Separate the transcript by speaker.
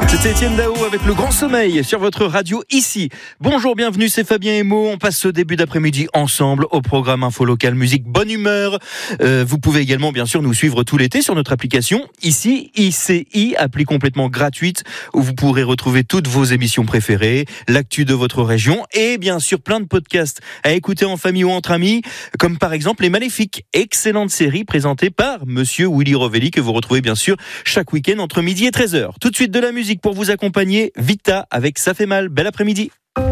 Speaker 1: C'est Étienne Dao avec le Grand Sommeil sur votre radio ici. Bonjour, bienvenue, c'est Fabien et Mo. On passe ce début d'après-midi ensemble au programme Info Local Musique Bonne Humeur. Vous pouvez également bien sûr nous suivre tout l'été sur notre application ici, ICI, appli complètement gratuite où vous pourrez retrouver toutes vos émissions préférées, l'actu de votre région et bien sûr plein de podcasts à écouter en famille ou entre amis, comme par exemple Les Maléfiques, excellente série présentée par Monsieur Willy Rovelli que vous retrouvez bien sûr chaque week-end entre midi et 13h. Tout de suite de la musique pour vous accompagner, Vita avec Ça fait mal. Bel après-midi.